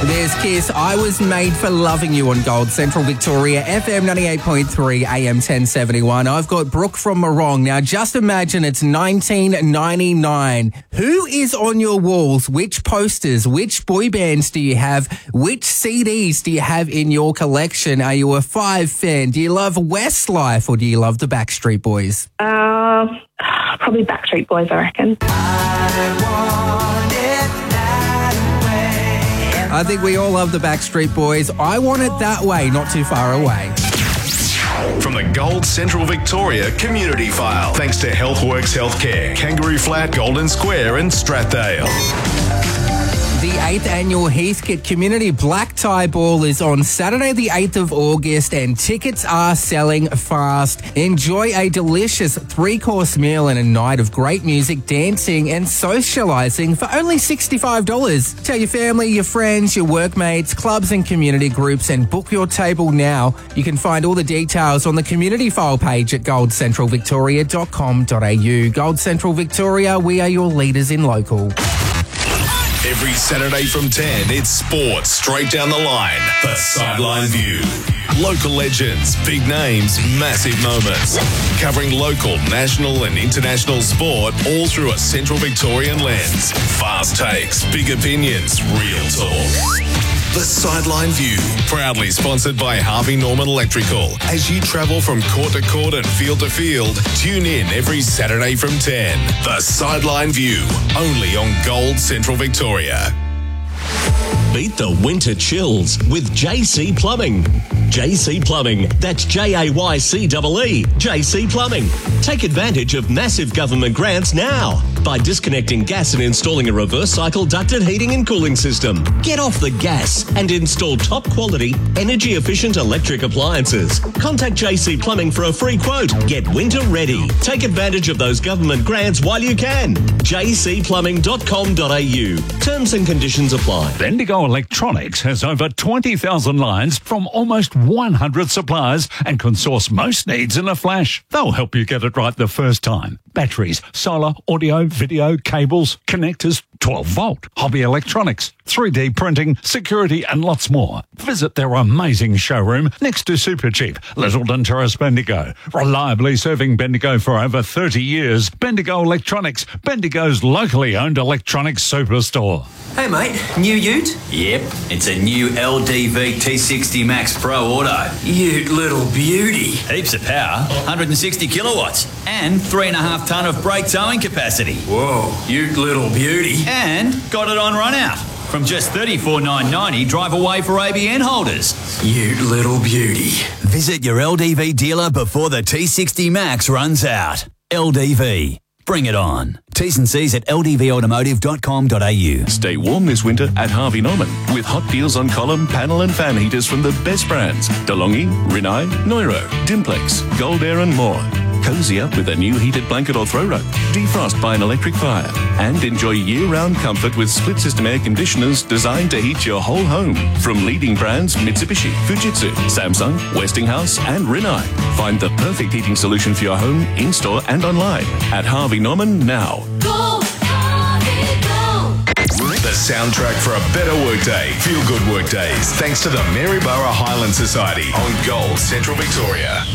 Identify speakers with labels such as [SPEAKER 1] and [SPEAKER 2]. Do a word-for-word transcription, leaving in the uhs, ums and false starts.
[SPEAKER 1] There's Kiss. I was made for loving you on Gold Central Victoria, F M ninety-eight point three, A M ten seventy-one. I've got Brooke from Morong. Now, just imagine it's nineteen ninety-nine. Who is on your walls? Which posters? Which boy bands do you have? Which C Ds do you have in your collection? Are you a Five fan? Do you love Westlife or do you love the Backstreet Boys?
[SPEAKER 2] Uh, probably Backstreet Boys, I reckon.
[SPEAKER 1] I want it that way. I think we all love the Backstreet Boys. I want it that way, not too far away.
[SPEAKER 3] From the Gold Central Victoria Community File, thanks to Healthworks Healthcare, Kangaroo Flat, Golden Square and Strathdale.
[SPEAKER 1] The eighth Annual Heathcote Community Black Tie Ball is on Saturday the eighth of August and tickets are selling fast. Enjoy a delicious three-course meal and a night of great music, dancing and socialising for only sixty-five dollars. Tell your family, your friends, your workmates, clubs and community groups and book your table now. You can find all the details on the Community File page at gold central victoria dot com dot a u. Gold Central Victoria, we are your leaders in local.
[SPEAKER 3] Every Saturday from ten, it's sports straight down the line. The Sideline View. Local legends, big names, massive moments. Covering local, national and international sport all through a Central Victorian lens. Fast takes, big opinions, real talk. The Sideline View, proudly sponsored by Harvey Norman Electrical. As you travel from court to court and field to field, tune in every Saturday from ten. The Sideline View, only on Gold Central Victoria.
[SPEAKER 4] Beat the winter chills with J C Plumbing. J C Plumbing, that's J A Y C E E, J C Plumbing. Take advantage of massive government grants now by disconnecting gas and installing a reverse cycle ducted heating and cooling system. Get off the gas and install top quality, energy efficient electric appliances. Contact J C Plumbing for a free quote. Get winter ready. Take advantage of those government grants while you can. j c plumbing dot com dot a u. Terms and conditions apply.
[SPEAKER 5] Bendigo Electronics has over twenty thousand lines from almost one hundred suppliers and can source most needs in a flash. They'll help you get it right the first time. Batteries, solar, audio, video, cables, connectors, twelve volt, hobby electronics, three D printing, security and lots more. Visit their amazing showroom next to Supercheap, Littleton Terrace, Bendigo. Reliably serving Bendigo for over thirty years. Bendigo Electronics, Bendigo's locally owned electronics superstore.
[SPEAKER 6] Hey mate, new ute?
[SPEAKER 7] Yep, it's a new L D V T sixty Max Pro Auto.
[SPEAKER 6] Ute little beauty.
[SPEAKER 7] Heaps of power, one hundred sixty kilowatts, and three and a half tonne of brake towing capacity.
[SPEAKER 6] Whoa, ute little beauty.
[SPEAKER 7] And got it on run out. From just thirty-four thousand nine hundred ninety, drive away for A B N holders.
[SPEAKER 6] Ute little beauty.
[SPEAKER 8] Visit your L D V dealer before the T sixty Max runs out. L D V. Bring it on. T's and C's at l d v automotive dot com dot a u.
[SPEAKER 3] Stay warm this winter at Harvey Norman with hot deals on column, panel and fan heaters from the best brands. DeLonghi, Rinnai, Neuro, Dimplex, Gold Air and more. Cozy up with a new heated blanket or throw rug. Defrost by an electric fire. And enjoy year-round comfort with split-system air conditioners designed to heat your whole home. From leading brands Mitsubishi, Fujitsu, Samsung, Westinghouse and Rinnai. Find the perfect heating solution for your home, in-store and online at Harvey Norman now.
[SPEAKER 9] Go, Harvey, go!
[SPEAKER 3] The soundtrack for a better workday. Feel good workdays. Thanks to the Maryborough Highland Society on Gold Central Victoria.